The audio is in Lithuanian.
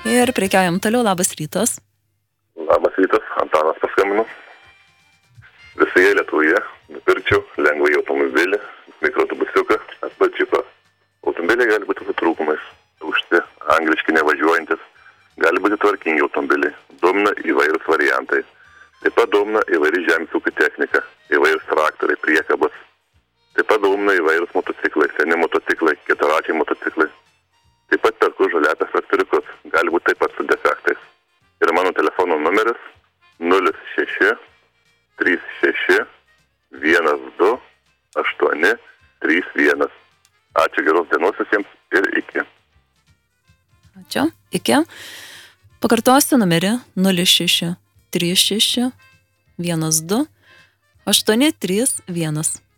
Ir prekiaujam toliau, labas rytas. Labas rytas, Antanas paskambinu. Visoje Lietuvoje nupirkčiau lengvąjį automobilį, mikroautobusiuką arba džipą. Automobiliai gali būti su trūkumais, tušti, angliški nevažiuojantis, gali būti tvarkingi automobiliai, domina įvairūs variantai. Taip pat domina įvairi žemės ūkio technika, įvairūs traktoriai, priekabos. Taip pat domina įvairūs motociklai, seni motociklai, keturračiai motociklai. Taip pat perku žaliapės traktoriukus, gali būti taip pat su defektais. Ir mano telefono numeris 06 36 12 8 31. Ačiū, geros dienos visiems ir iki. Ačiū, iki. Pakartosiu numerį 06 36 12 8 31.